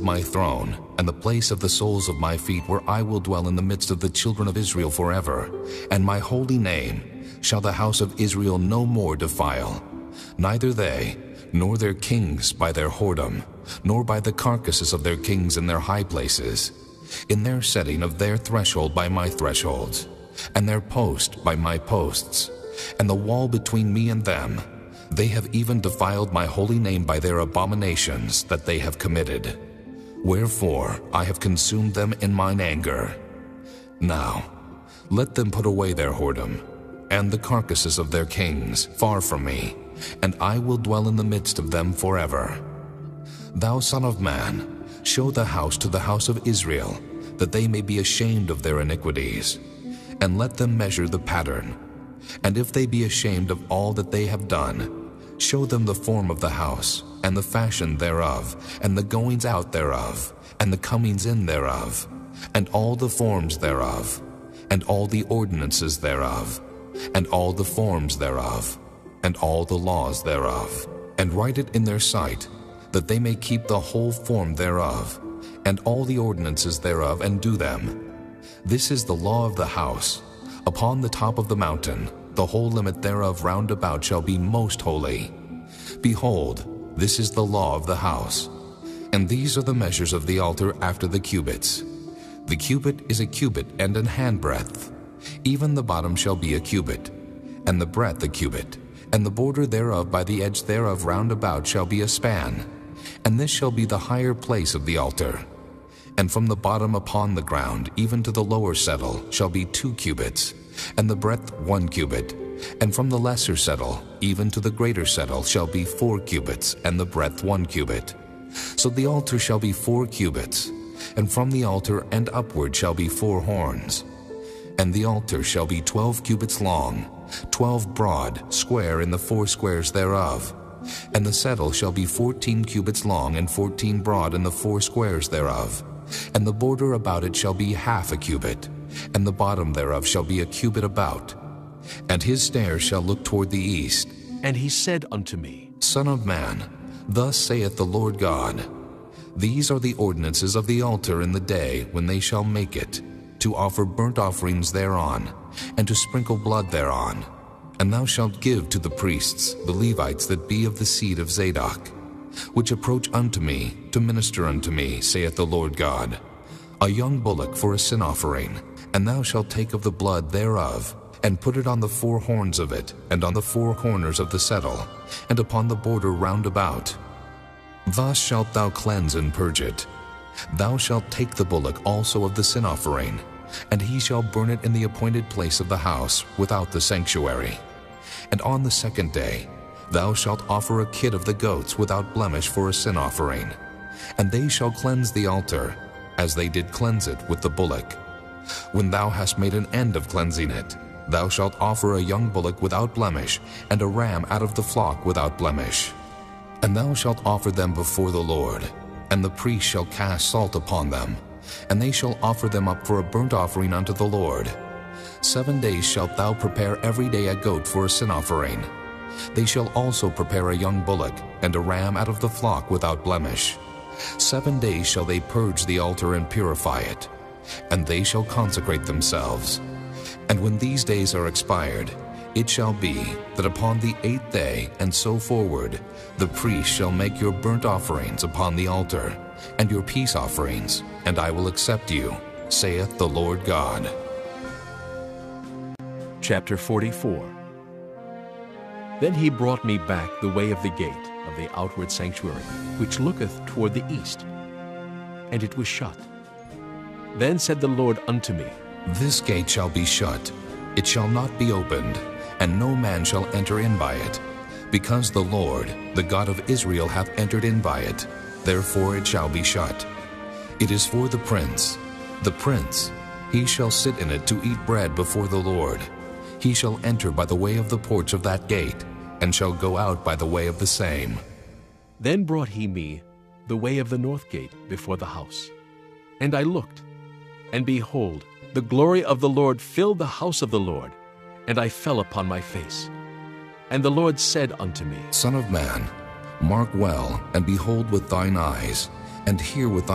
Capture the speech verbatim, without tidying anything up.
my throne, and the place of the soles of my feet, where I will dwell in the midst of the children of Israel forever. And my holy name shall the house of Israel no more defile, neither they, nor their kings by their whoredom, nor by the carcasses of their kings in their high places, in their setting of their threshold by my thresholds, and their post by my posts, and the wall between me and them. They have even defiled my holy name by their abominations that they have committed. Wherefore I have consumed them in mine anger. Now let them put away their whoredom, and the carcasses of their kings far from me, and I will dwell in the midst of them forever. Thou son of man, show the house to the house of Israel, that they may be ashamed of their iniquities, and let them measure the pattern. And if they be ashamed of all that they have done, show them the form of the house, and the fashion thereof, and the goings out thereof, and the comings in thereof, and all the forms thereof, and all the ordinances thereof, and all the forms thereof, and all the laws thereof, and write it in their sight, that they may keep the whole form thereof, and all the ordinances thereof, and do them. This is the law of the house. Upon the top of the mountain, the whole limit thereof round about shall be most holy. Behold, this is the law of the house. And these are the measures of the altar after the cubits. The cubit is a cubit and an handbreadth. Even the bottom shall be a cubit, and the breadth a cubit, and the border thereof by the edge thereof round about shall be a span. And this shall be the higher place of the altar. And from the bottom upon the ground, even to the lower settle, shall be two cubits, and the breadth one cubit. And from the lesser settle, even to the greater settle, shall be four cubits, and the breadth one cubit. So the altar shall be four cubits, and from the altar and upward shall be four horns. And the altar shall be twelve cubits long, twelve broad, square in the four squares thereof. And the settle shall be fourteen cubits long, and fourteen broad in the four squares thereof. And the border about it shall be half a cubit, and the bottom thereof shall be a cubit about. And his stairs shall look toward the east. And he said unto me, Son of man, thus saith the Lord God, These are the ordinances of the altar in the day when they shall make it, to offer burnt offerings thereon, and to sprinkle blood thereon. And thou shalt give to the priests, the Levites that be of the seed of Zadok, which approach unto me, to minister unto me, saith the Lord God, a young bullock for a sin offering. And thou shalt take of the blood thereof, and put it on the four horns of it, and on the four corners of the settle, and upon the border round about. Thus shalt thou cleanse and purge it. Thou shalt take the bullock also of the sin offering, and he shall burn it in the appointed place of the house, without the sanctuary. And on the second day thou shalt offer a kid of the goats without blemish for a sin offering. And they shall cleanse the altar, as they did cleanse it with the bullock. When thou hast made an end of cleansing it, thou shalt offer a young bullock without blemish, and a ram out of the flock without blemish. And thou shalt offer them before the Lord, and the priest shall cast salt upon them, and they shall offer them up for a burnt offering unto the Lord. Seven days shalt thou prepare every day a goat for a sin offering. They shall also prepare a young bullock, and a ram out of the flock without blemish. Seven days shall they purge the altar and purify it, and they shall consecrate themselves. And when these days are expired, it shall be that upon the eighth day and so forward, the priest shall make your burnt offerings upon the altar, and your peace offerings, and I will accept you, saith the Lord God. Chapter forty-four. Then he brought me back the way of the gate of the outward sanctuary, which looketh toward the east, and it was shut. Then said the Lord unto me, This gate shall be shut, it shall not be opened, and no man shall enter in by it, because the Lord, the God of Israel, hath entered in by it. Therefore it shall be shut. It is for the prince. The prince, he shall sit in it to eat bread before the Lord. He shall enter by the way of the porch of that gate, and shall go out by the way of the same. Then brought he me the way of the north gate before the house. And I looked, and behold, the glory of the Lord filled the house of the Lord, and I fell upon my face. And the Lord said unto me, Son of man, mark well, and behold with thine eyes, and hear with